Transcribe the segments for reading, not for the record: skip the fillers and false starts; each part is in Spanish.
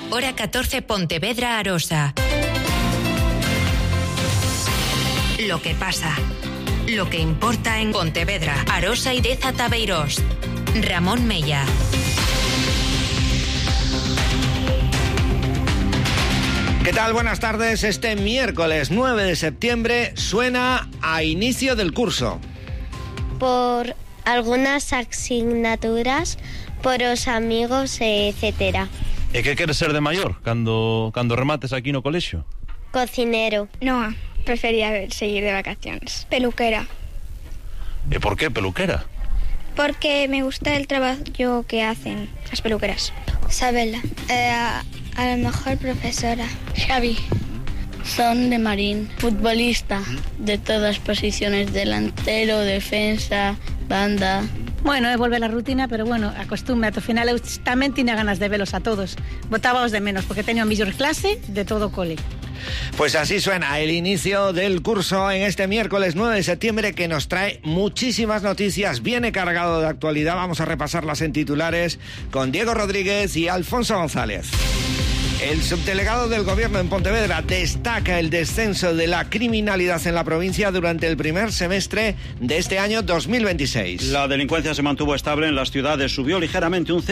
Hora 14, Pontevedra, Arosa. Lo que pasa, lo que importa en Pontevedra, Arosa y Deza Tabeirós. Ramón Mella. ¿Qué tal? Buenas tardes. Este miércoles 9 de septiembre suena a inicio del curso. Por algunas asignaturas, por os amigos, etcétera. E que queres ser de maior cando remates aquí no colexio? Cocinero. No, prefería seguir de vacaciones. Peluquera. E por qué peluquera? Porque me gusta el trabajo que hacen las peluqueras. Isabela. A lo mejor profesora. Xavi. Son de marín, futbolista de todas posiciones, delantero, defensa, banda. Bueno, é volver a rutina, pero bueno, acostume, ao final eu tamén tiña ganas de velos a todos. Botábaos de menos, porque teño a mellor clase de todo o cole. Pues así suena el inicio del curso en este miércoles 9 de septiembre, que nos trae muchísimas noticias, viene cargado de actualidad. Vamos a repasarlas en titulares con Diego Rodríguez y Alfonso González. El subdelegado del Gobierno en Pontevedra destaca el descenso de la criminalidad en la provincia durante el primer semestre de este año 2026. La delincuencia se mantuvo estable en las ciudades, subió ligeramente un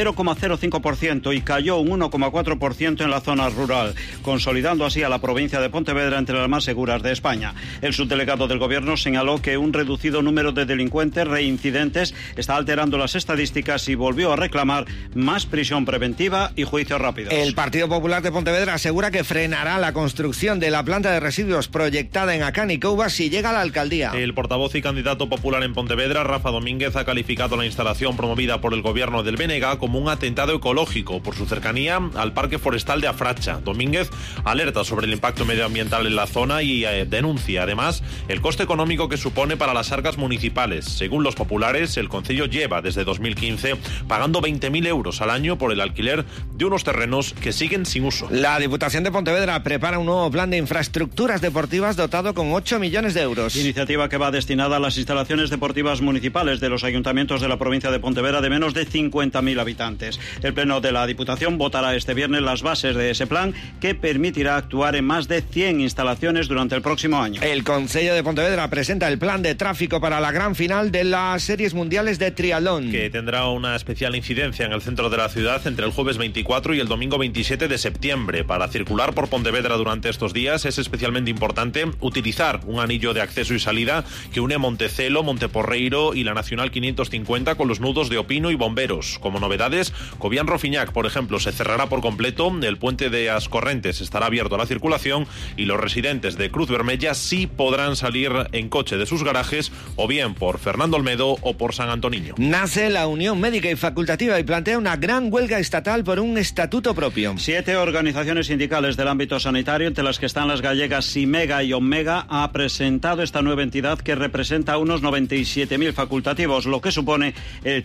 0,05% y cayó un 1,4% en la zona rural, consolidando así a la provincia de Pontevedra entre las más seguras de España. El subdelegado del Gobierno señaló que un reducido número de delincuentes reincidentes está alterando las estadísticas y volvió a reclamar más prisión preventiva y juicios rápidos. El Partido Popular de Pontevedra asegura que frenará la construcción de la planta de residuos proyectada en Acánicouba si llega a la alcaldía. El portavoz y candidato popular en Pontevedra, Rafa Domínguez, ha calificado la instalación promovida por el gobierno del BNG como un atentado ecológico por su cercanía al parque forestal de Afracha. Domínguez alerta sobre el impacto medioambiental en la zona y denuncia además el coste económico que supone para las arcas municipales. Según los populares, el concello lleva desde 2015 pagando 20.000 euros al año por el alquiler de unos terrenos que siguen sin uso. La Diputación de Pontevedra prepara un nuevo plan de infraestructuras deportivas dotado con 8 millones de euros. Iniciativa que va destinada a las instalaciones deportivas municipales de los ayuntamientos de la provincia de Pontevedra de menos de 50.000 habitantes. El Pleno de la Diputación votará este viernes las bases de ese plan, que permitirá actuar en más de 100 instalaciones durante el próximo año. El Concello de Pontevedra presenta el plan de tráfico para la gran final de las Series Mundiales de Triatlón, que tendrá una especial incidencia en el centro de la ciudad entre el jueves 24 y el domingo 27 de septiembre. Para circular por Pontevedra durante estos días es especialmente importante utilizar un anillo de acceso y salida que une Montecelo, Monteporreiro y la Nacional 550 con los nudos de Opino y Bomberos. Como novedades, Cobián-Rofiñac, por ejemplo, se cerrará por completo, el puente de Ascorrentes estará abierto a la circulación y los residentes de Cruz Vermella sí podrán salir en coche de sus garajes o bien por Fernando Olmedo o por San Antoniño. Nace la Unión Médica y Facultativa y plantea una gran huelga estatal por un estatuto propio. 7 organizaciones sindicales del ámbito sanitario, entre las que están las gallegas Simega y Omega, ha presentado esta nueva entidad que representa a unos 97.000 facultativos, lo que supone el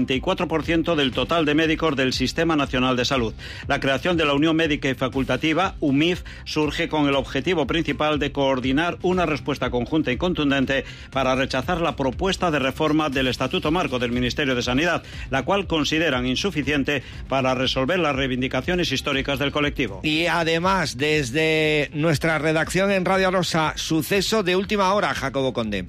54% del total de médicos del Sistema Nacional de Salud. La creación de la Unión Médica y Facultativa, UMIF, surge con el objetivo principal de coordinar una respuesta conjunta y contundente para rechazar la propuesta de reforma del Estatuto Marco del Ministerio de Sanidad, la cual consideran insuficiente para resolver las reivindicaciones históricas del colectivo. Y además, desde nuestra redacción en Radio Arosa, suceso de última hora, Jacobo Conde.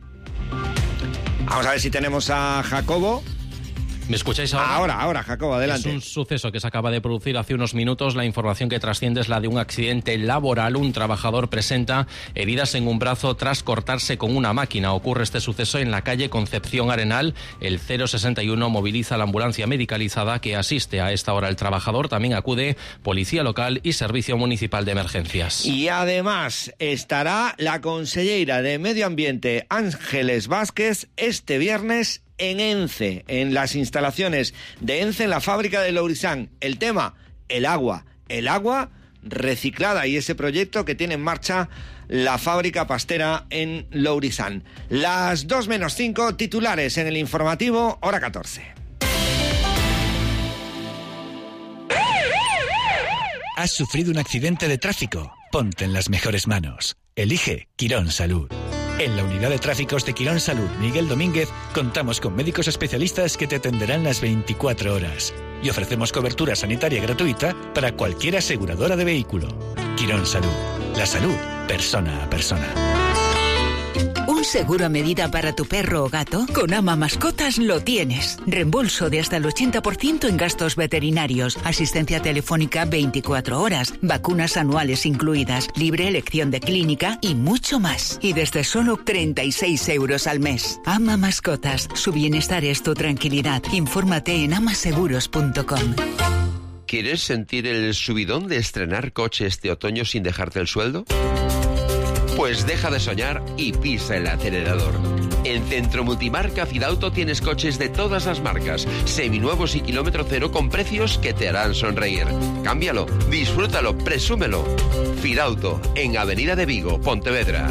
Vamos a ver si tenemos a Jacobo. ¿Me escucháis ahora? Ahora, Jacobo, adelante. Es un suceso que se acaba de producir hace unos minutos. La información que trasciende es la de un accidente laboral. Un trabajador presenta heridas en un brazo tras cortarse con una máquina. Ocurre este suceso en la calle Concepción Arenal. El 061 moviliza la ambulancia medicalizada que asiste a esta hora. El trabajador también acude policía local y servicio municipal de emergencias. Y además estará la consellera de Medio Ambiente, Ángeles Vázquez, este viernes en ENCE, en las instalaciones de ENCE, en la fábrica de Lourizán. El tema, el agua reciclada y ese proyecto que tiene en marcha la fábrica pastera en Lourizán. Las 2:05, titulares en el informativo, hora 14. ¿Has sufrido un accidente de tráfico? Ponte en las mejores manos. Elige Quirón Salud. En la Unidad de Tráficos de Quirón Salud Miguel Domínguez contamos con médicos especialistas que te atenderán las 24 horas y ofrecemos cobertura sanitaria gratuita para cualquier aseguradora de vehículo. Quirón Salud. La salud, persona a persona. ¿Un seguro a medida para tu perro o gato? Con Ama Mascotas lo tienes. Reembolso de hasta el 80% en gastos veterinarios, asistencia telefónica 24 horas, vacunas anuales incluidas, libre elección de clínica y mucho más. Y desde solo 36 euros al mes. Ama Mascotas. Su bienestar es tu tranquilidad. Infórmate en amaseguros.com. ¿Quieres sentir el subidón de estrenar coche este otoño sin dejarte el sueldo? Pues deja de soñar y pisa el acelerador. En Centro Multimarca Fidauto tienes coches de todas las marcas, seminuevos y kilómetro cero con precios que te harán sonreír. Cámbialo, disfrútalo, presúmelo. Fidauto, en Avenida de Vigo, Pontevedra.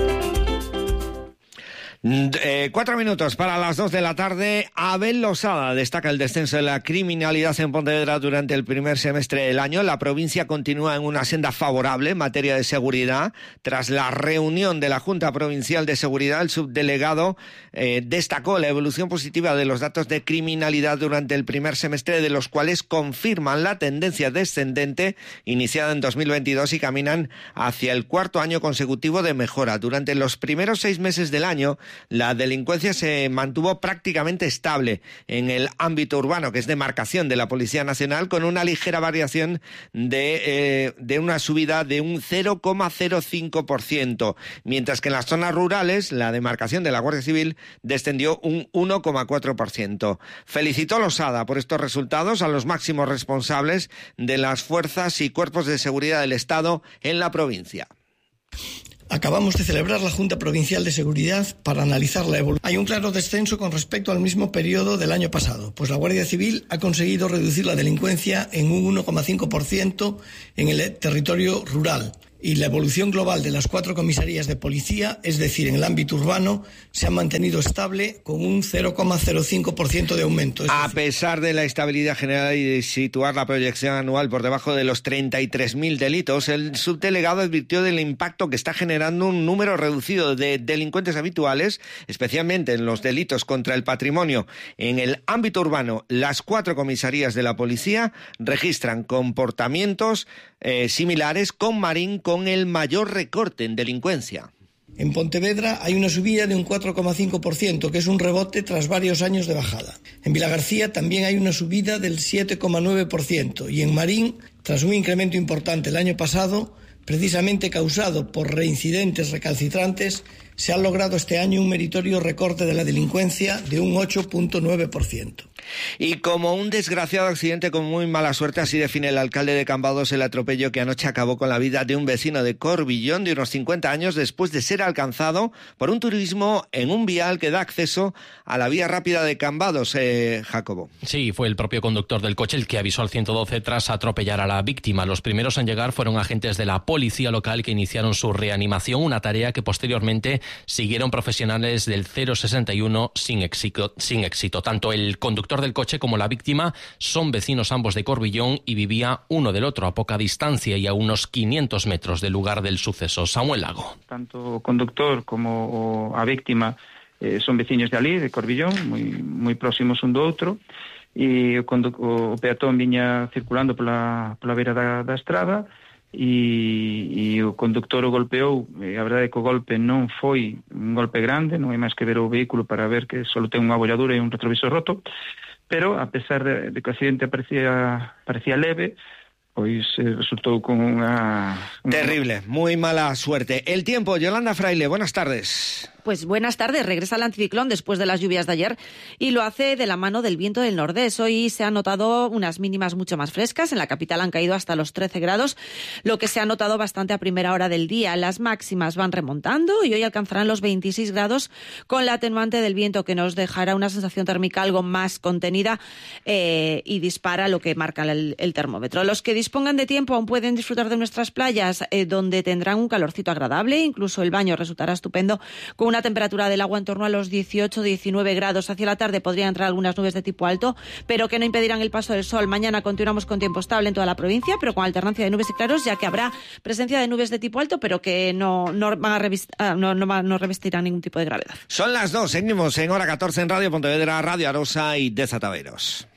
4 minutos para las 2 de la tarde. Abel Losada destaca el descenso de la criminalidad en Pontevedra durante el primer semestre del año. La provincia continúa en una senda favorable en materia de seguridad. Tras la reunión de la Junta Provincial de Seguridad, el subdelegado destacó la evolución positiva de los datos de criminalidad durante el primer semestre, de los cuales confirman la tendencia descendente iniciada en 2022 y caminan hacia el cuarto año consecutivo de mejora. Durante los primeros 6 meses del año, la delincuencia se mantuvo prácticamente estable en el ámbito urbano, que es demarcación de la Policía Nacional, con una ligera variación de una subida de un 0,05%, mientras que en las zonas rurales la demarcación de la Guardia Civil descendió un 1,4%. Felicitó Losada por estos resultados a los máximos responsables de las fuerzas y cuerpos de seguridad del Estado en la provincia. Acabamos de celebrar la Junta Provincial de Seguridad para analizar la evolución. Hay un claro descenso con respecto al mismo periodo del año pasado, pues la Guardia Civil ha conseguido reducir la delincuencia en un 1,5% en el territorio rural. Y la evolución global de las 4 comisarías de policía, es decir, en el ámbito urbano, se ha mantenido estable con un 0,05% de aumento. A pesar de la estabilidad general y de situar la proyección anual por debajo de los 33.000 delitos, el subdelegado advirtió del impacto que está generando un número reducido de delincuentes habituales, especialmente en los delitos contra el patrimonio. En el ámbito urbano, las 4 comisarías de la policía registran comportamientos similares, con Marín con el mayor recorte en delincuencia. En Pontevedra hay una subida de un 4,5%, que es un rebote tras varios años de bajada. En Vilagarcía también hay una subida del 7,9%, y en Marín, tras un incremento importante el año pasado, precisamente causado por reincidentes recalcitrantes, se ha logrado este año un meritorio recorte de la delincuencia de un 8,9%. Y como un desgraciado accidente con muy mala suerte, así define el alcalde de Cambados el atropello que anoche acabó con la vida de un vecino de Corbillón de unos 50 años después de ser alcanzado por un turismo en un vial que da acceso a la vía rápida de Cambados, Jacobo. Sí, fue el propio conductor del coche el que avisó al 112 tras atropellar a la víctima. Los primeros en llegar fueron agentes de la policía local que iniciaron su reanimación, una tarea que posteriormente siguieron profesionales del 061 sin éxito. Tanto el conductor del coche como la víctima son vecinos ambos de Corbillón y vivía uno del otro a poca distancia y a unos 500 metros del lugar del suceso. Samuel Lago. Tanto o conductor como a víctima son vecinos de ali, de Corbillón, moi próximos un do outro, e o peatón viña circulando pola beira da estrada, e o conductor o golpeou. A verdade é que o golpe non foi un golpe grande, non hai máis que ver o vehículo para ver que só ten unha abolladura e un retrovisor roto, pero a pesar de que o accidente parecía leve, pois resultou con unha... Terrible, muy mala suerte. El tiempo, Yolanda Fraile, buenas tardes. Pues buenas tardes, regresa el anticiclón después de las lluvias de ayer y lo hace de la mano del viento del nordés. Hoy se han notado unas mínimas mucho más frescas, en la capital han caído hasta los 13 grados, lo que se ha notado bastante a primera hora del día. Las máximas van remontando y hoy alcanzarán los 26 grados con la atenuante del viento, que nos dejará una sensación térmica algo más contenida y dispara lo que marca el termómetro. Los que dispongan de tiempo aún pueden disfrutar de nuestras playas, donde tendrán un calorcito agradable, incluso el baño resultará estupendo con Una temperatura del agua en torno a los 18-19 grados. Hacia la tarde podrían entrar algunas nubes de tipo alto, pero que no impedirán el paso del sol. Mañana continuamos con tiempo estable en toda la provincia, pero con alternancia de nubes y claros, ya que habrá presencia de nubes de tipo alto, pero que no revestirán ningún tipo de gravedad. Son las 2, seguimos en hora 14 en Radio Pontevedra, Radio Arosa y Desataveros.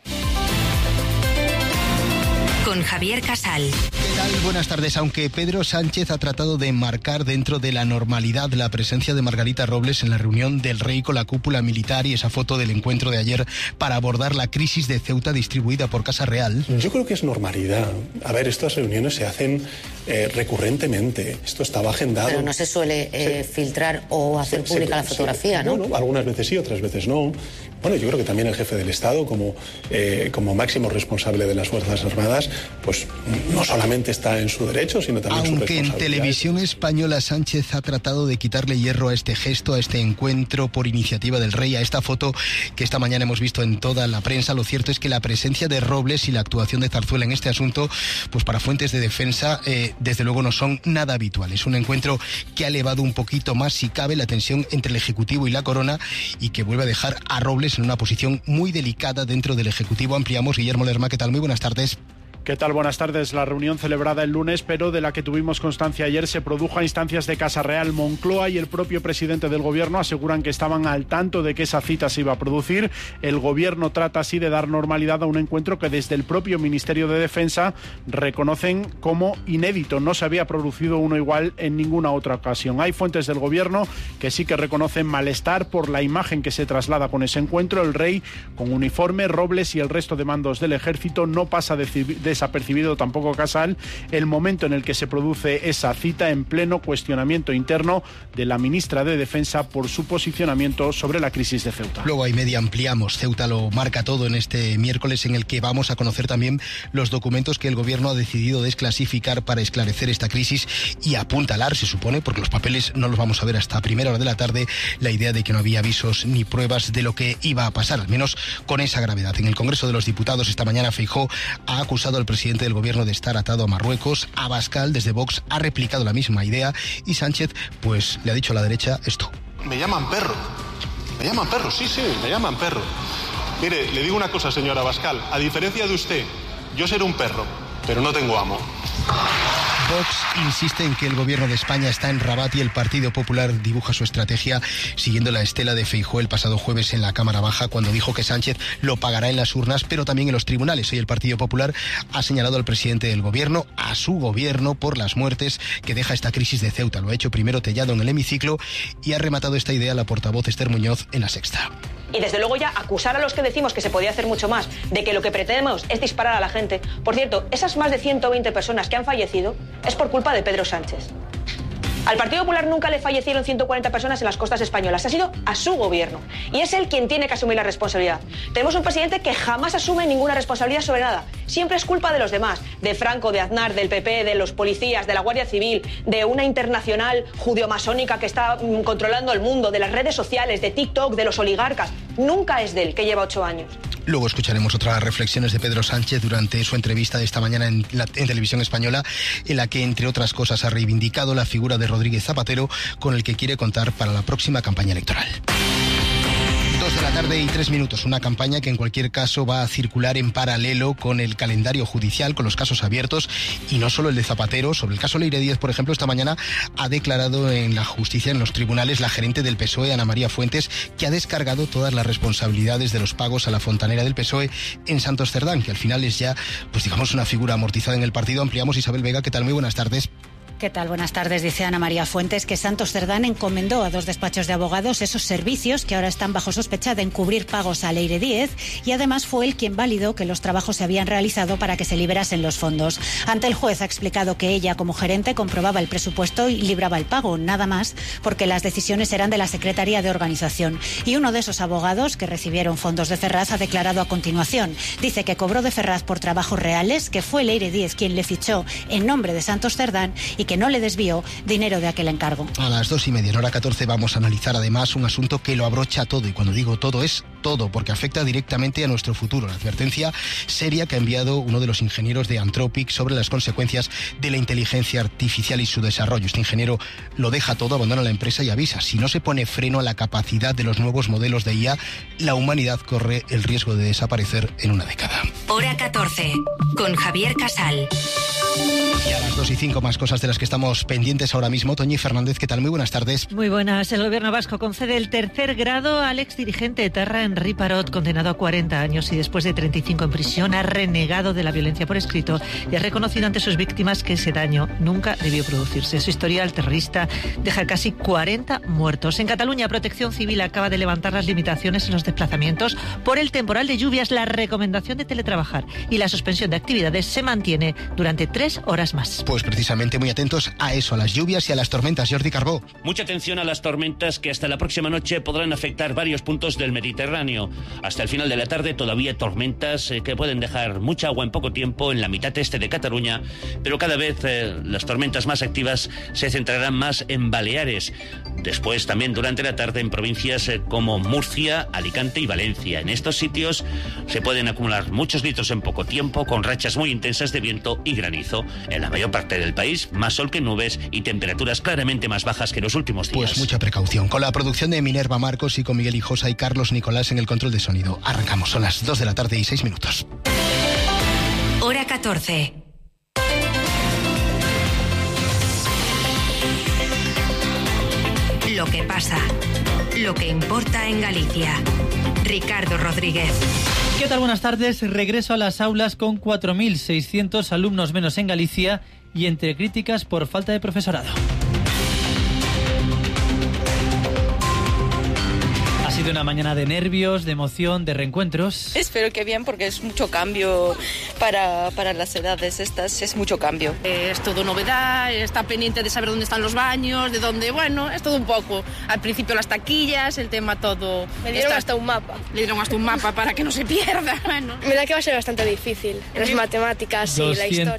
Con Javier Casal. ¿Qué tal? Buenas tardes. Aunque Pedro Sánchez ha tratado de enmarcar dentro de la normalidad la presencia de Margarita Robles en la reunión del Rey con la cúpula militar y esa foto del encuentro de ayer para abordar la crisis de Ceuta distribuida por Casa Real. Yo creo que es normalidad. A ver, estas reuniones se hacen recurrentemente. Esto estaba agendado. Pero no se suele filtrar o hacer pública la fotografía, ¿no? Bueno, algunas veces sí, otras veces no. Bueno, yo creo que también el jefe del Estado, como máximo responsable de las Fuerzas Armadas, pues no solamente está en su derecho, sino también en su responsabilidad. Aunque en Televisión Española Sánchez ha tratado de quitarle hierro a este gesto, a este encuentro por iniciativa del Rey, a esta foto que esta mañana hemos visto en toda la prensa, lo cierto es que la presencia de Robles y la actuación de Zarzuela en este asunto, pues para fuentes de defensa, desde luego no son nada habituales. Un encuentro que ha elevado un poquito más, si cabe, la tensión entre el Ejecutivo y la Corona y que vuelve a dejar a Robles en una posición muy delicada dentro del Ejecutivo. Ampliamos. Guillermo Lerma, ¿qué tal? Muy buenas tardes. ¿Qué tal? Buenas tardes. La reunión celebrada el lunes, pero de la que tuvimos constancia ayer, se produjo a instancias de Casa Real. Moncloa y el propio presidente del Gobierno aseguran que estaban al tanto de que esa cita se iba a producir. El Gobierno trata así de dar normalidad a un encuentro que desde el propio Ministerio de Defensa reconocen como inédito. No se había producido uno igual en ninguna otra ocasión. Hay fuentes del Gobierno que sí que reconocen malestar por la imagen que se traslada con ese encuentro. El Rey con uniforme, Robles y el resto de mandos del Ejército. No pasa desapercibido tampoco Casal el momento en el que se produce esa cita, en pleno cuestionamiento interno de la ministra de Defensa por su posicionamiento sobre la crisis de Ceuta. Luego hay media ampliamos. Ceuta lo marca todo en este miércoles, en el que vamos a conocer también los documentos que el Gobierno ha decidido desclasificar para esclarecer esta crisis y apuntalar, se supone, porque los papeles no los vamos a ver hasta primera hora de la tarde, la idea de que no había avisos ni pruebas de lo que iba a pasar, al menos con esa gravedad. En el Congreso de los Diputados esta mañana Feijóo ha acusado al presidente del Gobierno de estar atado a Marruecos. Abascal, desde Vox, ha replicado la misma idea y Sánchez, pues, le ha dicho a la derecha esto. Me llaman perro, sí, me llaman perro. Mire, le digo una cosa, señor Abascal, a diferencia de usted, yo seré un perro, pero no tengo amo. Vox insiste en que el Gobierno de España está en Rabat y el Partido Popular dibuja su estrategia siguiendo la estela de Feijóo el pasado jueves en la Cámara Baja, cuando dijo que Sánchez lo pagará en las urnas, pero también en los tribunales. Hoy el Partido Popular ha señalado al presidente del Gobierno, a su Gobierno, por las muertes que deja esta crisis de Ceuta. Lo ha hecho primero Tellado en el hemiciclo y ha rematado esta idea la portavoz Esther Muñoz en La Sexta. Y desde luego ya acusar a los que decimos que se podía hacer mucho más, de que lo que pretendemos es disparar a la gente. Por cierto, esas más de 120 personas que han fallecido es por culpa de Pedro Sánchez. Al Partido Popular nunca le fallecieron 140 personas en las costas españolas. Ha sido a su Gobierno. Y es él quien tiene que asumir la responsabilidad. Tenemos un presidente que jamás asume ninguna responsabilidad sobre nada. Siempre es culpa de los demás. De Franco, de Aznar, del PP, de los policías, de la Guardia Civil, de una internacional judio-masónica que está controlando el mundo, de las redes sociales, de TikTok, de los oligarcas. Nunca es de él, que lleva 8 años. Luego escucharemos otras reflexiones de Pedro Sánchez durante su entrevista de esta mañana en Televisión Española, en la que, entre otras cosas, ha reivindicado la figura de Rodríguez Zapatero, con el que quiere contar para la próxima campaña electoral. 2 de la tarde y 3 minutos. Una campaña que en cualquier caso va a circular en paralelo con el calendario judicial, con los casos abiertos, y no solo el de Zapatero. Sobre el caso Leire Díez, por ejemplo, esta mañana ha declarado en la justicia, en los tribunales, la gerente del PSOE, Ana María Fuentes, que ha descargado todas las responsabilidades de los pagos a la fontanera del PSOE en Santos Cerdán, que al final es ya, pues digamos, una figura amortizada en el partido. Ampliamos. Isabel Vega, ¿qué tal? Muy buenas tardes. ¿Qué tal? Buenas tardes. Dice Ana María Fuentes que Santos Cerdán encomendó a 2 despachos de abogados esos servicios que ahora están bajo sospecha de encubrir pagos a Leire Díez, y además fue él quien validó que los trabajos se habían realizado para que se liberasen los fondos. Ante el juez ha explicado que ella, como gerente, comprobaba el presupuesto y libraba el pago, nada más, porque las decisiones eran de la Secretaría de Organización. Y uno de esos abogados que recibieron fondos de Ferraz ha declarado a continuación. Dice que cobró de Ferraz por trabajos reales, que fue Leire Díez quien le fichó en nombre de Santos Cerdán y que no le desvió dinero de aquel encargo. A las 2:30, en hora 14, vamos a analizar además un asunto que lo abrocha todo, y cuando digo todo es todo, porque afecta directamente a nuestro futuro. La advertencia seria que ha enviado uno de los ingenieros de Anthropic sobre las consecuencias de la inteligencia artificial y su desarrollo. Este ingeniero lo deja todo, abandona la empresa y avisa: si no se pone freno a la capacidad de los nuevos modelos de IA, la humanidad corre el riesgo de desaparecer en una década. Hora 14, con Javier Casal. Y a las 2:05, más cosas de las que estamos pendientes ahora mismo. Toñi Fernández, ¿qué tal? Muy buenas tardes. Muy buenas. El gobierno vasco concede el tercer grado al exdirigente etarra Henri Parot, condenado a 40 años y después de 35 en prisión ha renegado de la violencia por escrito y ha reconocido ante sus víctimas que ese daño nunca debió producirse. Su historial terrorista deja casi 40 muertos. En Cataluña, Protección Civil acaba de levantar las limitaciones en los desplazamientos por el temporal de lluvias. La recomendación de teletrabajar y la suspensión de actividades se mantiene durante 3 horas más. Pues precisamente muy atentos a eso, a las lluvias y a las tormentas. Jordi Carbó. Mucha atención a las tormentas que hasta la próxima noche podrán afectar varios puntos del Mediterráneo. Hasta el final de la tarde todavía tormentas que pueden dejar mucha agua en poco tiempo en la mitad este de Cataluña, pero cada vez las tormentas más activas se centrarán más en Baleares. Después también durante la tarde en provincias como Murcia, Alicante y Valencia. En estos sitios se pueden acumular muchos litros en poco tiempo, con rachas muy intensas de viento y granizo. En la mayor parte del país, más sol que nubes y temperaturas claramente más bajas que los últimos días. Pues mucha precaución. Con la producción de Minerva Marcos y con Miguel Hijosa y Carlos Nicolás en el control de sonido. Arrancamos, son las 2 de la tarde y 6 minutos. Hora 14. Lo que pasa, lo que importa en Galicia. Ricardo Rodríguez. ¿Qué tal? Buenas tardes. Regreso a las aulas con 4.600 alumnos menos en Galicia y entre críticas por falta de profesorado. Ha sido una mañana de nervios, de emoción, de reencuentros. Espero que bien, porque es mucho cambio para las edades estas, es mucho cambio. Es todo novedad, está pendiente de saber dónde están los baños, de dónde, bueno, es todo un poco. Al principio las taquillas, el tema todo. Me dieron hasta un mapa. Le dieron hasta un mapa para que no se pierda. Bueno. Me da que va a ser bastante difícil, las matemáticas y la historia.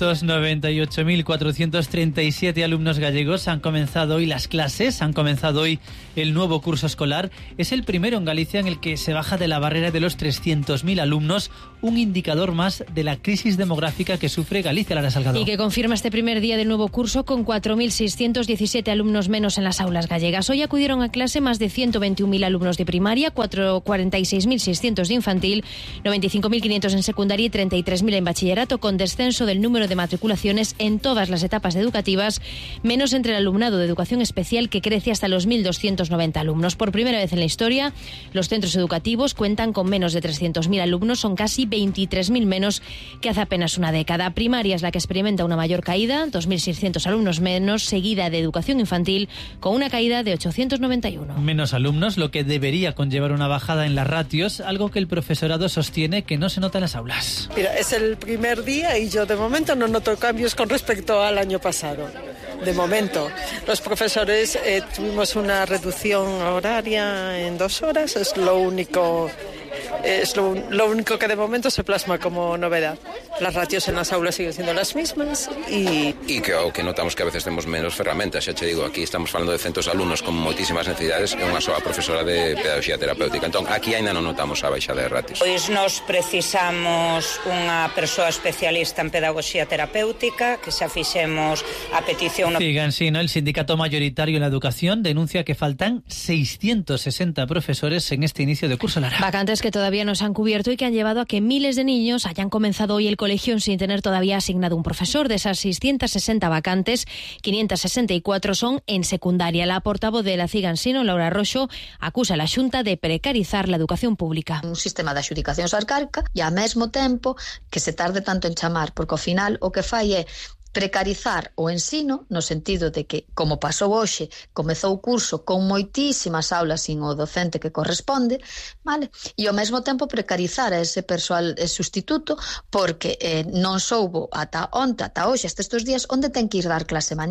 298.437 alumnos gallegos han comenzado hoy las clases, han comenzado hoy el nuevo curso escolar. Es el primero en Galicia en el que se baja de la barrera de los 300.000 alumnos, un indicador más de la crisis demográfica que sufre Galicia, Lara Salgado. Y que confirma este primer día del nuevo curso con 4.617 alumnos menos en las aulas gallegas. Hoy acudieron a clase más de 121.000 alumnos de primaria, 46.600 de infantil, 95.500 en secundaria y 33.000 en bachillerato, con descenso del número de matriculaciones en todas las etapas educativas, menos entre el alumnado de educación especial, que crece hasta los 1.290 alumnos. Por primera vez en la historia, los centros educativos cuentan con menos de 300.000 alumnos, son casi 23.000 menos que hace apenas una década. Primaria es la que experimenta una mayor caída, 2.600 alumnos menos, seguida de educación infantil con una caída de 891. Menos alumnos, lo que debería conllevar una bajada en las ratios, algo que el profesorado sostiene que no se nota en las aulas. Mira, es el primer día y yo de momento no noto cambios con respecto al año pasado. De momento, los profesores tuvimos una reducción horaria en 2 horas, es lo único que de momento se plasma como novedad. Las ratios en las aulas siguen siendo las mismas e que notamos que a veces temos menos ferramentas, xa che digo, aquí estamos falando de centos de alumnos con moitísimas necesidades e unha soa profesora de pedagogía terapéutica, entón aquí aínda non notamos a baixada de ratios. Pois nos precisamos unha persoa especialista en pedagogía terapéutica, que xa fixemos a petición. Cigansino, el sindicato mayoritario en la educación, denuncia que faltan 660 profesores en este inicio de curso, Lara. Vacantes que todavía no se han cubierto y que han llevado a que miles de niños hayan comenzado hoy el colegio sin tener todavía asignado un profesor. De esas 660 vacantes, 564 son en secundaria. La portavoz de la Cigansino, Laura Roxo, acusa a la Xunta de precarizar la educación pública. Un sistema de adxudicacións arcaica e ao mesmo tempo que se tarde tanto en chamar, porque ao final o que fai é precarizar o ensino no sentido de que, como pasou hoxe, comezou o curso con moitísimas aulas sin o docente que corresponde, vale? E ao mesmo tempo precarizar a ese persoal sustituto porque non soubo ata onte, ata hoxe, hasta estes días, onde ten que ir dar clase mañá.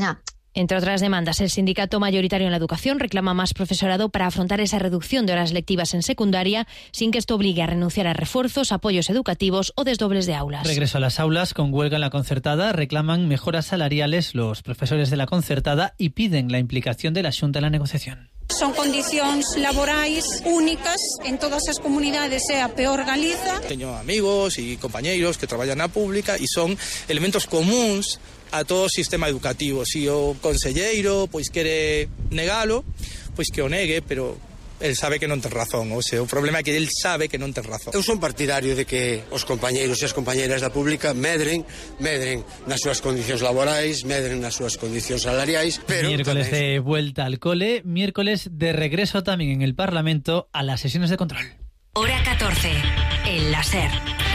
Entre otras demandas, el sindicato mayoritario en la educación reclama más profesorado para afrontar esa reducción de horas lectivas en secundaria, sin que esto obligue a renunciar a refuerzos, apoyos educativos o desdobles de aulas. Regreso a las aulas con huelga en la concertada. Reclaman mejoras salariales los profesores de la concertada y piden la implicación de la Xunta en la negociación. Son condicións laborais únicas en todas as comunidades, é a peor Galiza. Teño amigos e compañeiros que traballan na pública e son elementos comuns a todo o sistema educativo. Si o conselleiro pois quere negalo, pois que o negue, pero el sabe que non ten razón. O sea, o problema é que el sabe que non ten razón. Eu son partidario de que os compañeiros e as compañeiras da pública medren nas súas condicións laborais, medren nas súas condicións salariais, pero miércoles de vuelta al cole, miércoles de regreso también en el Parlamento a las sesiones de control. Hora 14, el láser.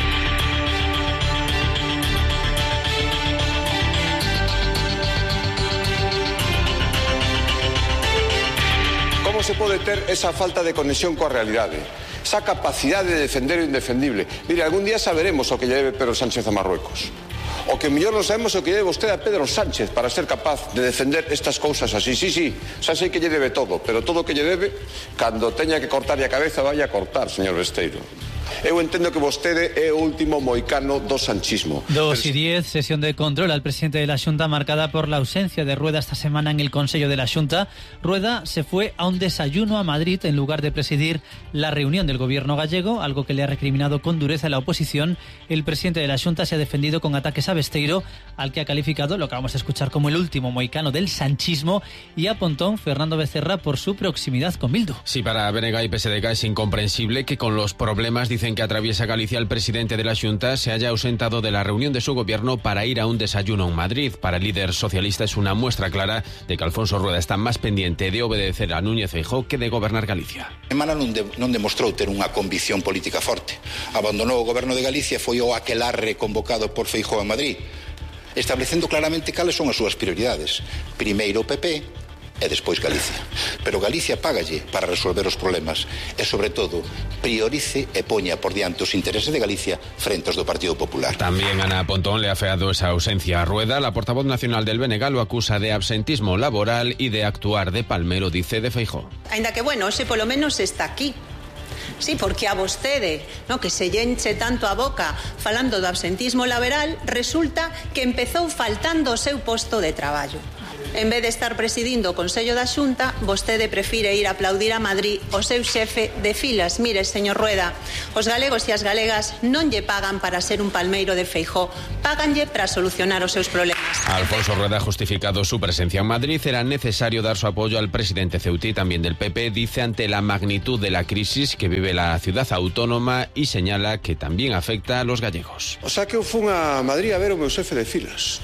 Como se pode ter esa falta de conexión coa realidade, esa capacidade de defender o indefendible? Mire, algún día saberemos o que lle debe Pedro Sánchez a Marruecos. O que mellor non sabemos o que lle debe vostede a Pedro Sánchez para ser capaz de defender estas cousas así. Sí, xa sei que lle debe todo, pero todo o que lle debe, cando teña que cortarlle a cabeza, vaya a cortar, señor Besteiro. Eu entendo que vostede é o último moicano do sanchismo. 2:10, sesión de control al presidente de la Xunta marcada por la ausencia de Rueda esta semana en el Consejo de la Xunta. Rueda se fue a un desayuno a Madrid en lugar de presidir la reunión del gobierno gallego, algo que le ha recriminado con dureza la oposición. El presidente de la Xunta se ha defendido con ataques a Besteiro, al que ha calificado, lo que vamos a escuchar, como el último moicano del sanchismo, y a Pontón, Fernando Becerra, por su proximidad con Bildu. Sí, para BNG y PSDG es incomprensible que con los problemas, dicen, que atraviesa Galicia, el presidente de la Xunta se haya ausentado de la reunión de su gobierno para ir a un desayuno en Madrid. Para el líder socialista es una muestra clara de que Alfonso Rueda está más pendiente de obedecer a Núñez Feijóo que de gobernar Galicia. Semana non demostrou ter unha convicción política forte. Abandonou o goberno de Galicia, foi o aquelarre convocado por Feijóo en Madrid, establecendo claramente cales son as súas prioridades. Primeiro o PP e despois Galicia. Pero Galicia págalle para resolver os problemas e, sobre todo, priorice e poña por diante os intereses de Galicia frente aos do Partido Popular. También Ana Pontón le ha afeado esa ausencia a Rueda. La portavoz nacional del BNG lo acusa de absentismo laboral y de actuar de palmero, dice, de Feijóo. Ainda que, bueno, ese polo menos está aquí. Sí, porque a vostede, no, que se enche tanto a boca falando do absentismo laboral, resulta que empezou faltando o seu posto de traballo. En vez de estar presidindo o Consello da Xunta, vostede prefire ir a aplaudir a Madrid o seu xefe de filas. Mire, señor Rueda, os galegos e as galegas non lle pagan para ser un palmeiro de Feijóo, páganlle para solucionar os seus problemas. Alfonso Rueda ha justificado su presencia en Madrid. Era necesario dar su apoyo al presidente Ceutí, también del PP, dice, ante la magnitud de la crisis que vive la ciudad autónoma, y señala que también afecta a los gallegos. O sea que eu fun a Madrid a ver o meu xefe de filas.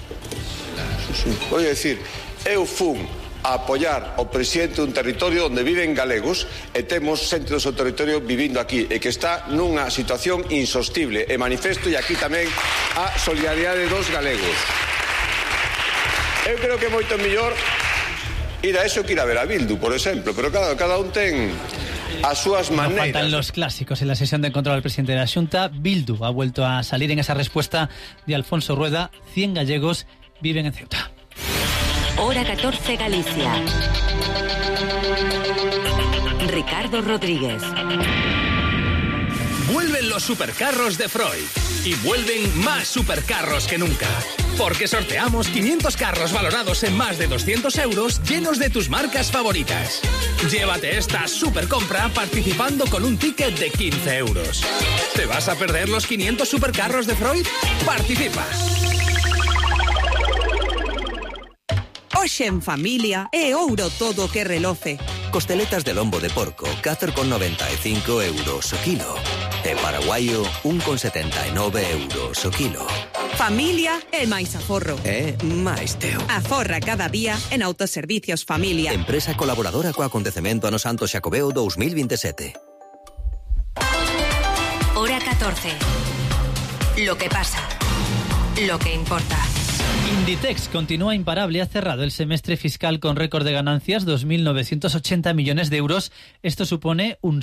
Voy a decir, eu fun a apoiar o presidente dun territorio onde viven galegos e temos xente do seu territorio vivindo aquí e que está nunha situación insostible, e manifesto e aquí tamén a solidaridade dos galegos. Eu creo que é moito mellor ir a eso que ir a ver a Bildu, por exemplo, pero cada un ten a súas maneiras. No faltan los clásicos en la sesión de control al presidente de la Xunta. Bildu ha vuelto a salir en esa respuesta de Alfonso Rueda. 100 gallegos viven en Ceuta. Hora 14, Galicia. Ricardo Rodríguez. Vuelven los supercarros de Freud. Y vuelven más supercarros que nunca. Porque sorteamos 500 carros valorados en más de 200 euros, llenos de tus marcas favoritas. Llévate esta supercompra participando con un ticket de 15 euros. ¿Te vas a perder los 500 supercarros de Freud? Participa. Hoxe en familia é ouro todo que reloce. Costeletas de lombo de porco, 4,95 euros o kilo. E paraguayo, 1,79 euros o kilo. Familia é máis aforro. É máis teu. Aforra cada día en Autoservicios Familia. Empresa colaboradora co acontecemento Ano Santo Xacobeo 2027. Hora 14. Lo que pasa. Lo que importa. Inditex continúa imparable, ha cerrado el semestre fiscal con récord de ganancias, 2.980 millones de euros. Esto supone un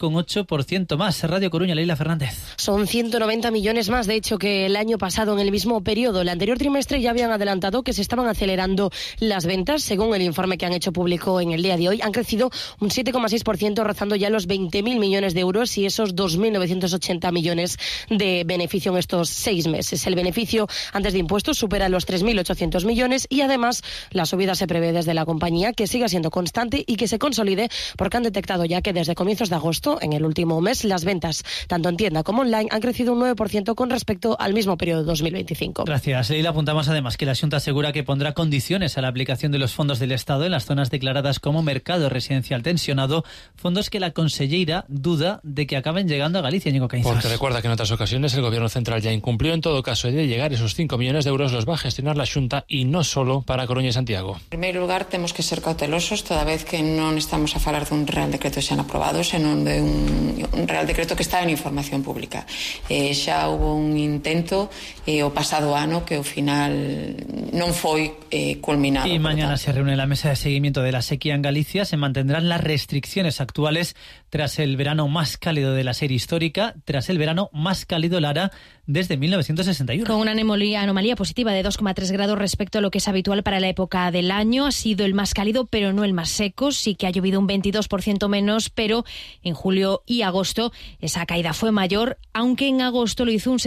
6,8% más. Radio Coruña, Leila Fernández. Son 190 millones más, de hecho, que el año pasado en el mismo periodo. El anterior trimestre ya habían adelantado que se estaban acelerando las ventas. Según el informe que han hecho público en el día de hoy, han crecido un 7,6%, rozando ya los 20.000 millones de euros y esos 2.980 millones de beneficio en estos 6 meses. El beneficio antes de impuestos supera los 3.800 millones y además la subida se prevé desde la compañía que siga siendo constante y que se consolide, porque han detectado ya que desde comienzos de agosto, en el último mes, las ventas tanto en tienda como online han crecido un 9% con respecto al mismo periodo de 2025. Gracias, Leila. Apuntamos además que la Xunta asegura que pondrá condiciones a la aplicación de los fondos del Estado en las zonas declaradas como mercado residencial tensionado, fondos que la conselleira duda de que acaben llegando a Galicia. Ñigo Caínzas. Porque recuerda que en otras ocasiones el Gobierno central ya incumplió. En todo caso, de llegar esos 5 millones de euros los va a gestionar la Xunta y no solo para Coruña y Santiago. En primeiro lugar, temos que ser cautelosos, toda vez que non estamos a falar dun Real Decreto xa aprobado, senón de un Real Decreto que está en información pública. Xa hubo un intento o pasado ano que ao final non foi culminado. Y mañana se reúne la mesa de seguimiento de la sequía en Galicia. Se mantendrán las restricciones actuales tras el verano más cálido de la serie histórica, tras el verano más cálido, Lara, desde 1961. Con una anomalía positiva de 2,3 grados respecto a lo que es habitual para la época del año. Ha sido el más cálido, pero no el más seco. Sí que ha llovido un 22% menos, pero en julio y agosto esa caída fue mayor, aunque en agosto lo hizo un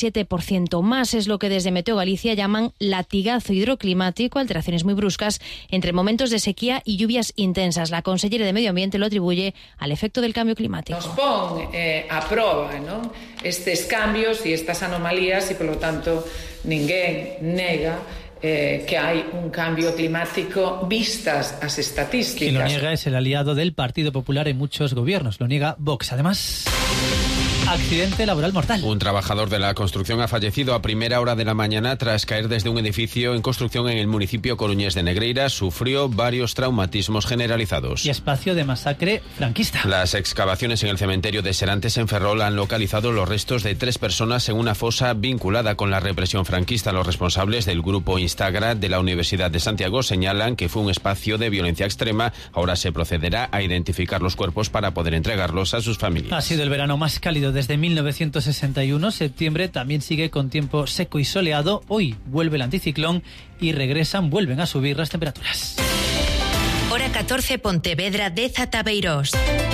77% más. Es lo que desde Meteo Galicia llaman latigazo hidroclimático, alteraciones muy bruscas entre momentos de sequía y lluvias intensas. La consellera de Medio Ambiente lo atribuye al efecto del cambio climático. Nos pon a proba, ¿no?, estes cambios e estas anomalías e, polo tanto, ninguén nega que hay un cambio climático vistas as estadísticas. Quien lo niega es el aliado del Partido Popular en muchos gobiernos. Lo niega Vox. Además, accidente laboral mortal. Un trabajador de la construcción ha fallecido a primera hora de la mañana tras caer desde un edificio en construcción en el municipio coruñés de Negreira. Sufrió varios traumatismos generalizados. Y espacio de masacre franquista. Las excavaciones en el cementerio de Serantes en Ferrol han localizado los restos de 3 personas en una fosa vinculada con la represión franquista. Los responsables del grupo Instagra de la Universidad de Santiago señalan que fue un espacio de violencia extrema. Ahora se procederá a identificar los cuerpos para poder entregarlos a sus familias. Ha sido el verano más cálido desde 1961. Septiembre también sigue con tiempo seco y soleado. Hoy vuelve el anticiclón y vuelven a subir las temperaturas. Hora 14, Pontevedra, Deza, Tabeirós.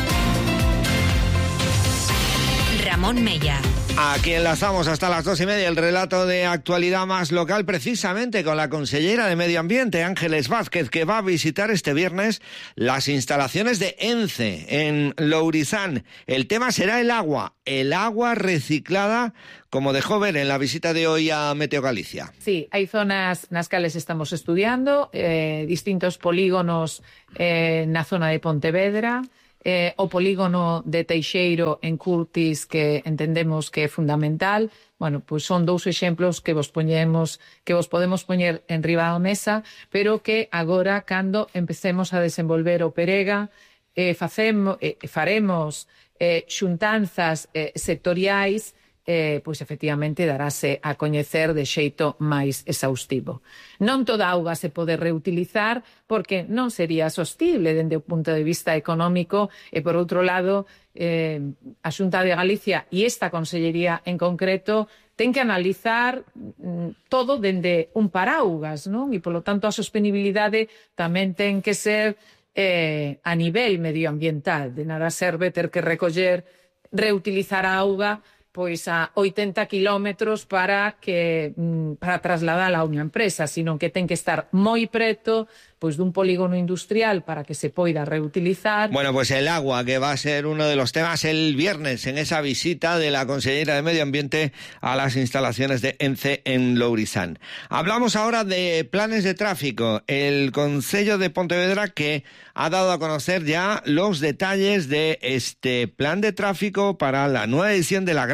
Ramón Mella. Aquí enlazamos hasta las 2:30 el relato de actualidad más local, precisamente con la consellera de Medio Ambiente, Ángeles Vázquez, que va a visitar este viernes las instalaciones de ENCE en Lourizán. El tema será el agua reciclada, como dejó ver en la visita de hoy a Meteo Galicia. Sí, hay zonas nas cales estamos estudiando, distintos polígonos na zona de Pontevedra, o polígono de Teixeiro en Curtis, que entendemos que é fundamental. Bueno, pois son 2 exemplos que vos podemos poñer en riba da mesa, pero que agora, cando empecemos a desenvolver o Perega, faremos xuntanzas sectoriais, pois efectivamente darase a coñecer de xeito máis exhaustivo. Non toda a auga se pode reutilizar porque non sería sostible dende o punto de vista económico e, por outro lado, a Xunta de Galicia e esta consellería en concreto ten que analizar todo dende un paraugas, non? E, polo tanto, a sostenibilidade tamén ten que ser a nivel medioambiental. De nada serve ter que reutilizar a auga pois a 80 kilómetros para trasladala a unha empresa, sino que ten que estar moi preto pois dun polígono industrial para que se poida reutilizar. Bueno, pues el agua, que va a ser uno de los temas el viernes en esa visita de la consellera de Medio Ambiente a las instalaciones de ENCE en Lourizán. Hablamos ahora de planes de tráfico. El Concello de Pontevedra, que ha dado a conocer ya los detalles de este plan de tráfico para la nueva edición de la Gran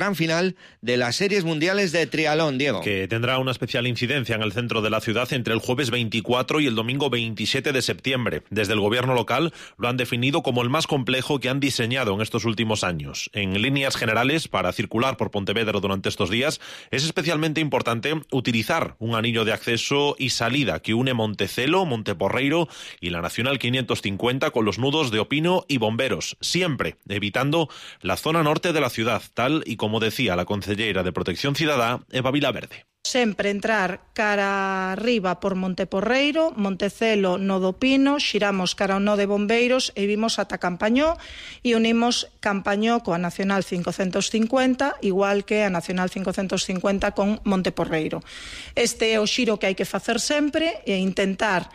gran final de las series mundiales de triatlón, Diego. Que tendrá una especial incidencia en el centro de la ciudad entre el jueves 24 y el domingo 27 de septiembre. Desde el gobierno local lo han definido como el más complejo que han diseñado en estos últimos años. En líneas generales, para circular por Pontevedra durante estos días, es especialmente importante utilizar un anillo de acceso y salida que une Montecelo, Monteporreiro y la Nacional 550 con los nudos de Opino y Bomberos, siempre evitando la zona norte de la ciudad, tal y como decía la concelleira de Protección Cidadá, Eva Vilaverde. Sempre entrar cara arriba por Monteporreiro, Montecelo, no do Pino, xiramos cara ao no de Bombeiros e vimos ata Campañó e unimos Campañó coa Nacional 550, igual que a Nacional 550 con Monteporreiro. Este é o xiro que hai que facer sempre e intentar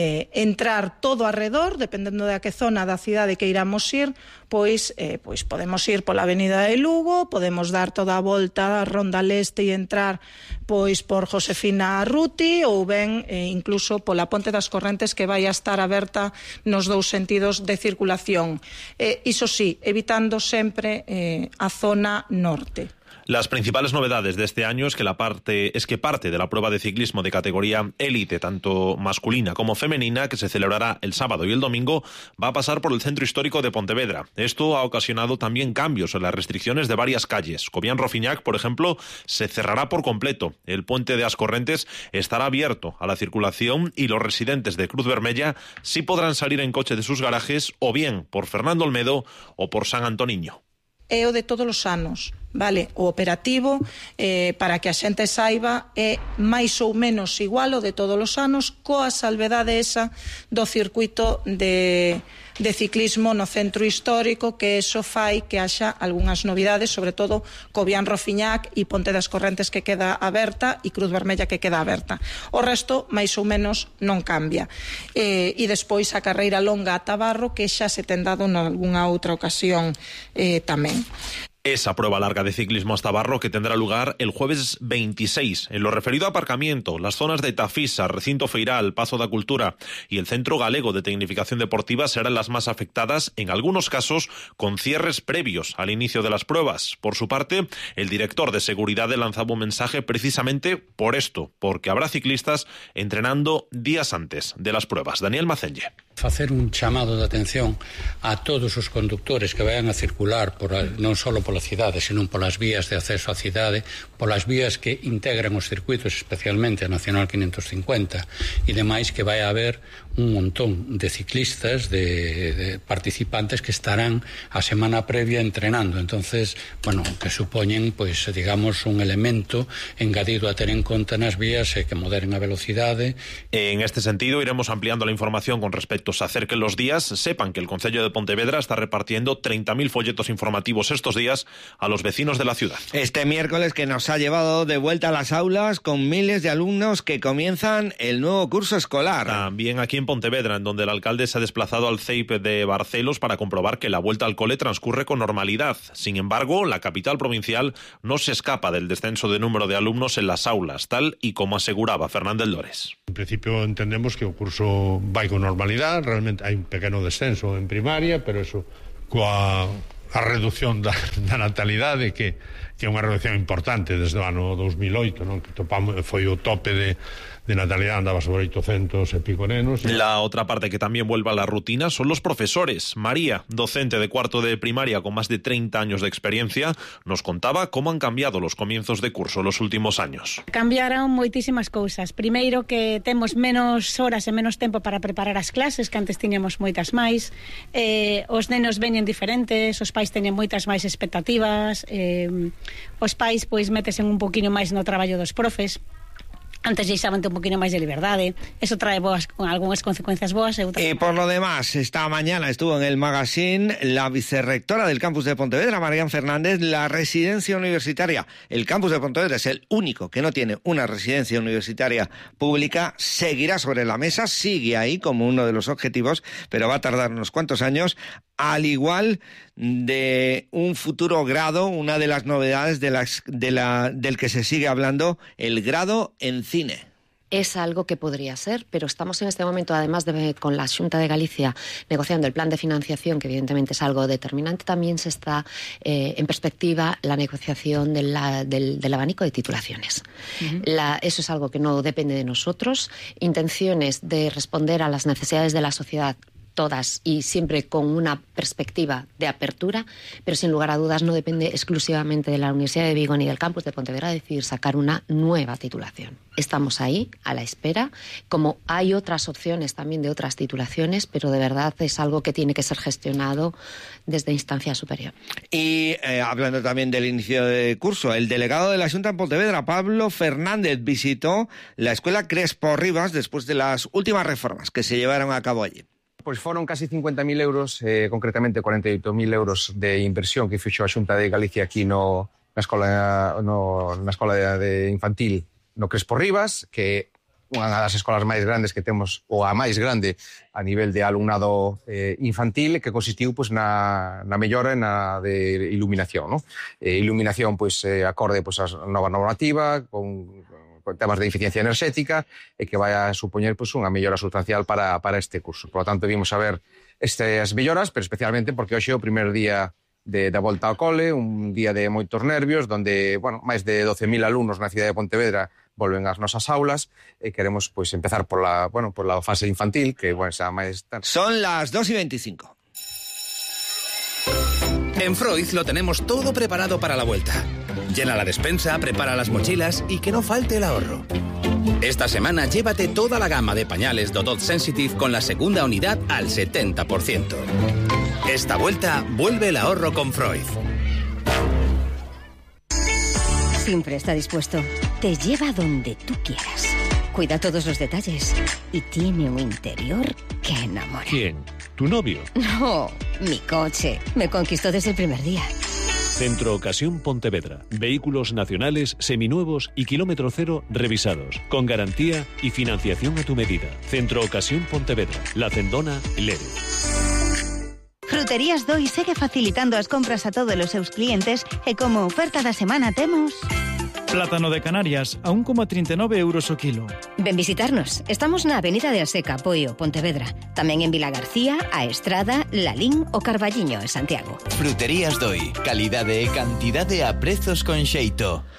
entrar todo arredor, dependendo de a que zona da cidade que iramos ir, pois podemos ir pola Avenida de Lugo, podemos dar toda a volta a Ronda Leste e entrar pois por Josefina Arruti ou ben incluso pola Ponte das Correntes, que vai a estar aberta nos dous sentidos de circulación. Iso sí, evitando sempre a zona norte. Las principales novedades de este año es que parte de la prueba de ciclismo de categoría élite, tanto masculina como femenina, que se celebrará el sábado y el domingo, va a pasar por el centro histórico de Pontevedra. Esto ha ocasionado también cambios en las restricciones de varias calles. Cobián Rofiñac, por ejemplo, se cerrará por completo. El puente de As Correntes estará abierto a la circulación y los residentes de Cruz Vermella sí podrán salir en coche de sus garajes o bien por Fernando Olmedo o por San Antoniño. É o de todos os anos, vale? O operativo, para que a xente saiba, é máis ou menos igual o de todos os anos, coa salvedade esa do circuito de ciclismo no centro histórico, que eso fai que haxa algunhas novidades, sobre todo Cobián Rofiñac e Ponte das Correntes, que queda aberta, e Cruz Vermella, que queda aberta. O resto, máis ou menos, non cambia. E despois a carreira longa a Tabarro, que xa se ten dado nalgúnha outra ocasión tamén. Esa prueba larga de ciclismo hasta Barro que tendrá lugar el jueves 26. En lo referido a aparcamiento, las zonas de Tafisa, Recinto Feiral, Pazo da Cultura y el Centro Galego de Tecnificación Deportiva serán las más afectadas, en algunos casos con cierres previos al inicio de las pruebas. Por su parte, el director de seguridad lanzaba un mensaje precisamente por esto, porque habrá ciclistas entrenando días antes de las pruebas. Daniel Macelle. Facer un chamado de atención a todos os conductores que vayan a circular non só pola cidade, senón polas vías de acceso á cidade, polas vías que integran os circuitos, especialmente a Nacional 550 e demais, que vai haber un montón de ciclistas, de participantes que estarán a semana previa entrenando. Entonces, que supoñen, digamos, un elemento engadido a ter en conta nas vías e que moderen a velocidade. En este sentido, iremos ampliando la información con respecto se acerquen los días. Sepan que el Concello de Pontevedra está repartiendo 30.000 folletos informativos estos días a los vecinos de la ciudad. Este miércoles, que nos ha llevado de vuelta a las aulas con miles de alumnos que comienzan el nuevo curso escolar. También aquí en Pontevedra, en donde el alcalde se ha desplazado al CEIP de Barcelos para comprobar que la vuelta al cole transcurre con normalidad. Sin embargo, la capital provincial no se escapa del descenso de número de alumnos en las aulas, tal y como aseguraba Fernández Lores. En principio entendemos que o curso vai con normalidade, realmente hai un pequeno descenso en primaria, pero eso coa a reducción da natalidade que é unha reducción importante desde o ano 2008, non? Que topamos, foi o tope de natalidad, andaba sobre 800 e pico nenos. La otra parte que también vuelve a la rutina son los profesores. María, docente de cuarto de primaria con más de 30 años de experiencia, nos contaba cómo han cambiado los comienzos de curso los últimos años. Cambiaron moitísimas cousas. Primeiro, que temos menos horas e menos tempo para preparar as clases, que antes tiñamos moitas máis. Os nenos veñen diferentes, os pais teñen moitas máis expectativas, os pais métesen un poquinho máis no traballo dos profes. Antes deixaban un poquinho máis de liberdade. Eso trae algunhas consecuencias boas. Y por lo demás, esta mañana estuvo en el magazine la vicerrectora del campus de Pontevedra, Marian Fernández. La residencia universitaria, el campus de Pontevedra es el único que no tiene una residencia universitaria pública, seguirá sobre la mesa, sigue ahí como uno de los objetivos, pero va a tardar unos cuantos años, al igual de un futuro grado, una de las novedades del que se sigue hablando, el grado en cine. es algo que podría ser, pero estamos en este momento, además con la Xunta de Galicia negociando el plan de financiación, que evidentemente es algo determinante, también se está en perspectiva la negociación del abanico de titulaciones. Eso es algo que no depende de nosotros. Intenciones de responder a las necesidades de la sociedad, todas, y siempre con una perspectiva de apertura, pero sin lugar a dudas no depende exclusivamente de la Universidad de Vigo ni del campus de Pontevedra decidir sacar una nueva titulación. Estamos ahí, a la espera, como hay otras opciones también de otras titulaciones, pero de verdad es algo que tiene que ser gestionado desde instancia superior. Y hablando también del inicio de curso, el delegado de la Xunta en Pontevedra, Pablo Fernández, visitó la Escuela Crespo Rivas después de las últimas reformas que se llevaron a cabo allí. Pois foron casi 50.000 euros, concretamente 48.000 euros de inversión que fixo a Xunta de Galicia aquí na escola de infantil no Crespo Rivas, que é unha das escolas máis grandes que temos, ou a máis grande a nivel de alumnado infantil, que consistiu pois, na mellora de iluminación. ¿No? Iluminación pois, acorde pois, a nova normativa, con temas de eficiencia enerxética e que vai a supoñer pois, unha mellora sustancial para este curso. Por lo tanto, vimos a ver estas melloras, pero especialmente porque hoxe é o primer día da volta ao cole, un día de moitos nervios, donde máis de 12.000 alumnos na cidade de Pontevedra volven ás nosas aulas e queremos pois, empezar por la fase infantil, que xa máis... Son las 2:25. En Freud lo tenemos todo preparado para la vuelta. Llena la despensa, prepara las mochilas y que no falte el ahorro. Esta semana llévate toda la gama de pañales Dodot Sensitive con la segunda unidad al 70%. Esta vuelta vuelve el ahorro con Freud. Siempre está dispuesto. Te lleva donde tú quieras. Cuida todos los detalles. Y tiene un interior que enamora. ¿Quién? ¿Tu novio? No, mi coche. Me conquistó desde el primer día. Centro Ocasión Pontevedra. Vehículos nacionales, seminuevos y kilómetro cero revisados. Con garantía y financiación a tu medida. Centro Ocasión Pontevedra. La Cendona, Lere. Fruterías Doi segue facilitando as compras a todos os seus clientes e como oferta da semana temos... Plátano de Canarias a 1,39 euros o kilo. Ven visitarnos. Estamos na Avenida de Aseca, Poio, Pontevedra. Tamén en Vila García, A Estrada, Lalín o Carballiño, en Santiago. Fruterías Doi. Calidade e cantidade a prezos con xeito.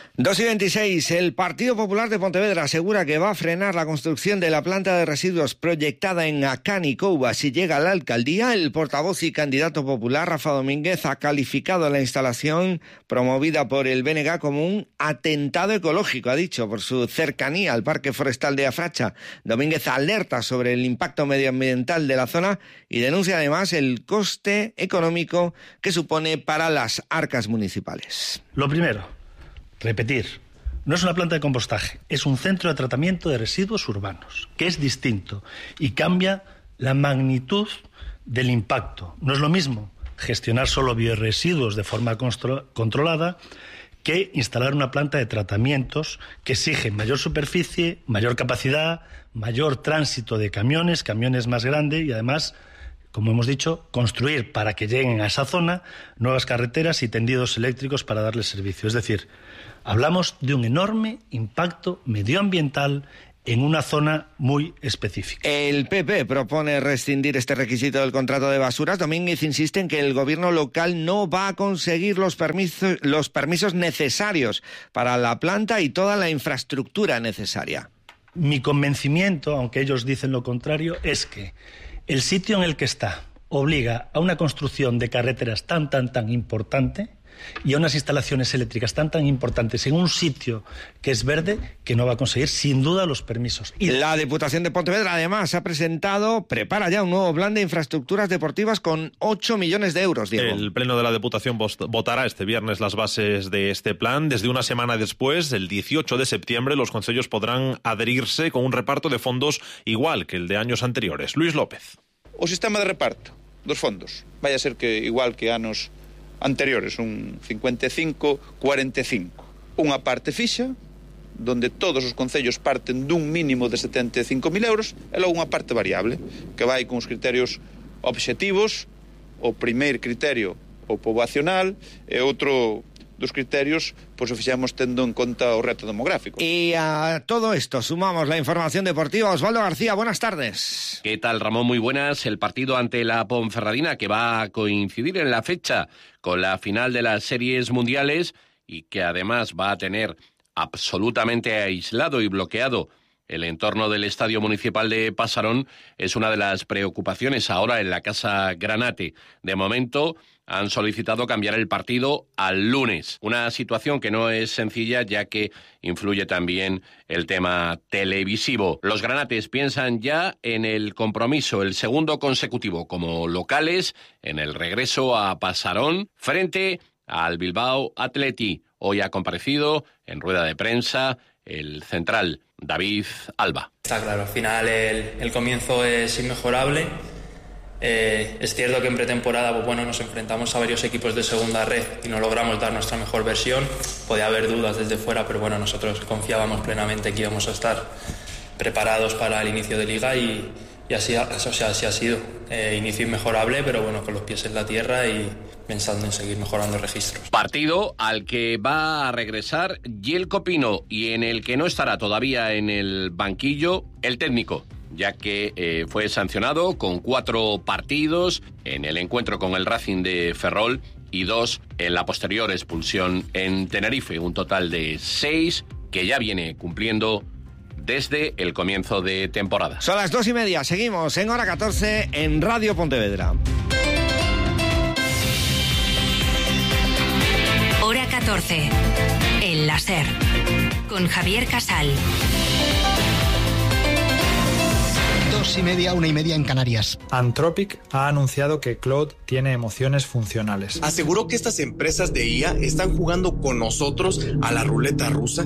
2:26. El Partido Popular de Pontevedra asegura que va a frenar la construcción de la planta de residuos proyectada en Acánicouba si llega a la alcaldía. El portavoz y candidato popular, Rafa Domínguez, ha calificado la instalación promovida por el BNG como un atentado ecológico, ha dicho, por su cercanía al Parque Forestal de Afracha. Domínguez alerta sobre el impacto medioambiental de la zona y denuncia además el coste económico que supone para las arcas municipales. Lo primero, repetir, no es una planta de compostaje, es un centro de tratamiento de residuos urbanos, que es distinto y cambia la magnitud del impacto. No es lo mismo gestionar solo biorresiduos de forma controlada que instalar una planta de tratamientos que exige mayor superficie, mayor capacidad, mayor tránsito de camiones más grandes y además, como hemos dicho, construir para que lleguen a esa zona nuevas carreteras y tendidos eléctricos para darles servicio. Es decir, hablamos de un enorme impacto medioambiental en una zona muy específica. El PP propone rescindir este requisito del contrato de basuras. Domínguez insiste en que el gobierno local no va a conseguir los permisos necesarios para la planta y toda la infraestructura necesaria. Mi convencimiento, aunque ellos dicen lo contrario, es que el sitio en el que está obliga a una construcción de carreteras tan importante y a unas instalaciones eléctricas tan importantes en un sitio que es verde, que no va a conseguir sin duda los permisos. Y la Diputación de Pontevedra además prepara ya un nuevo plan de infraestructuras deportivas con 8 millones de euros, Diego. El Pleno de la Diputación votará este viernes las bases de este plan. Desde una semana después, el 18 de septiembre, los concellos podrán adherirse con un reparto de fondos igual que el de años anteriores. Luis López. O sistema de reparto dos fondos vai a ser que igual que anos anteriores, un 55-45. Unha parte fixa, donde todos os concellos parten dun mínimo de 75.000 euros, e logo unha parte variable, que vai con os criterios obxectivos, o primeiro criterio o poboacional, e outro dos criterios, pois o fixemos tendo en conta o reto demográfico. Y a todo esto sumamos la información deportiva. Osvaldo García, buenas tardes. ¿Qué tal, Ramón? Muy buenas. El partido ante la Ponferradina, que va a coincidir en la fecha con la final de las series mundiales y que además va a tener absolutamente aislado y bloqueado el entorno del Estadio Municipal de Pasarón, es una de las preocupaciones ahora en la Casa Granate. De momento han solicitado cambiar el partido al lunes. Una situación que no es sencilla, ya que influye también el tema televisivo. Los granates piensan ya en el compromiso, el segundo consecutivo como locales, en el regreso a Pasarón, frente al Bilbao Athletic. Hoy ha comparecido en rueda de prensa el central David Alba. Está claro, al final el comienzo es inmejorable. Es cierto que en pretemporada nos enfrentamos a varios equipos de segunda red y no logramos dar nuestra mejor versión. Podía haber dudas desde fuera, pero nosotros confiábamos plenamente que íbamos a estar preparados para el inicio de liga y así ha sido. Inicio inmejorable, pero con los pies en la tierra y pensando en seguir mejorando registros. Partido al que va a regresar Jelko Pino y en el que no estará todavía en el banquillo el técnico, ya que fue sancionado con 4 partidos en el encuentro con el Racing de Ferrol y 2 en la posterior expulsión en Tenerife, un total de 6 que ya viene cumpliendo desde el comienzo de temporada. Son las 2:30, seguimos en hora 14 en Radio Pontevedra. Hora 14, El Láser, con Javier Casal. 2:30, 1:30 en Canarias. Anthropic ha anunciado que Claude tiene emociones funcionales. Aseguró que estas empresas de IA están jugando con nosotros a la ruleta rusa.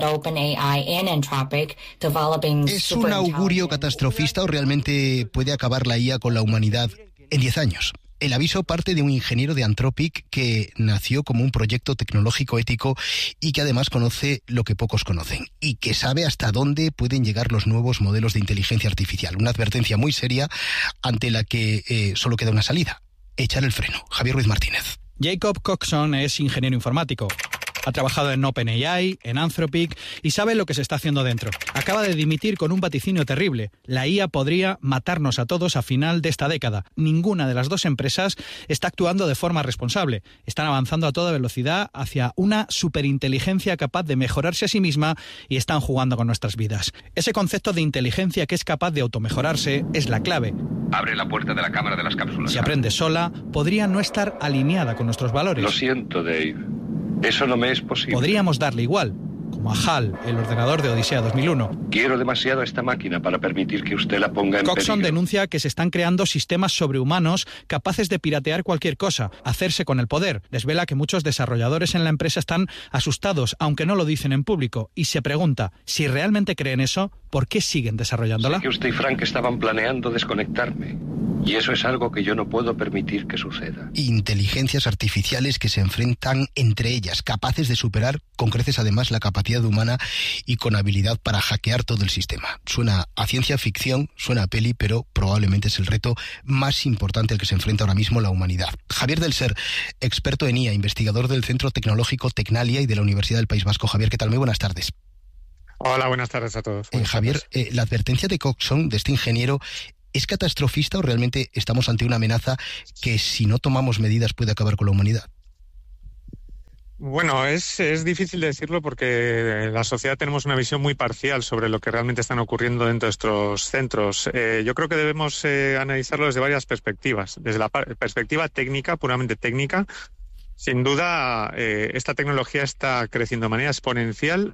¿Es un augurio catastrofista o realmente puede acabar la IA con la humanidad en 10 años? El aviso parte de un ingeniero de Anthropic que nació como un proyecto tecnológico ético y que además conoce lo que pocos conocen y que sabe hasta dónde pueden llegar los nuevos modelos de inteligencia artificial. Una advertencia muy seria ante la que solo queda una salida: echar el freno. Javier Ruiz Martínez. Jacob Coxon es ingeniero informático. Ha trabajado en OpenAI, en Anthropic y sabe lo que se está haciendo dentro. Acaba de dimitir con un vaticinio terrible. La IA podría matarnos a todos a final de esta década. Ninguna de las dos empresas está actuando de forma responsable. Están avanzando a toda velocidad hacia una superinteligencia capaz de mejorarse a sí misma y están jugando con nuestras vidas. Ese concepto de inteligencia que es capaz de automejorarse es la clave. Abre la puerta de la cámara de las cápsulas. Si aprende sola, podría no estar alineada con nuestros valores. Lo siento, Dave. Eso no me es posible. Podríamos darle igual, como a HAL, el ordenador de Odisea 2001. Quiero demasiado a esta máquina para permitir que usted la ponga en Coxon peligro. denuncia que se están creando sistemas sobrehumanos capaces de piratear cualquier cosa, hacerse con el poder. Desvela que muchos desarrolladores en la empresa están asustados, aunque no lo dicen en público, y se pregunta, si realmente creen eso, ¿por qué siguen desarrollándola? Sé que usted y Frank estaban planeando desconectarme. Y eso es algo que yo no puedo permitir que suceda. Inteligencias artificiales que se enfrentan entre ellas, capaces de superar con creces además la capacidad humana y con habilidad para hackear todo el sistema. Suena a ciencia ficción, suena a peli, pero probablemente es el reto más importante al que se enfrenta ahora mismo la humanidad. Javier del Ser, experto en IA, investigador del Centro Tecnológico Tecnalia y de la Universidad del País Vasco. Javier, ¿qué tal? Muy buenas tardes. Hola, buenas tardes a todos. Javier, la advertencia de Coxon, de este ingeniero, ¿es catastrofista o realmente estamos ante una amenaza que, si no tomamos medidas, puede acabar con la humanidad? Bueno, es difícil decirlo porque en la sociedad tenemos una visión muy parcial sobre lo que realmente están ocurriendo dentro de estos centros. Yo creo que debemos analizarlo desde varias perspectivas. Desde la perspectiva técnica, puramente técnica, sin duda esta tecnología está creciendo de manera exponencial